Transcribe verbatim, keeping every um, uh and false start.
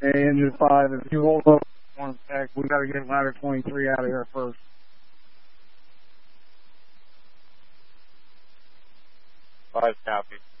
Hey, Engine five, if you hold up one sec, we got to get ladder twenty-three out of here first. Five copy.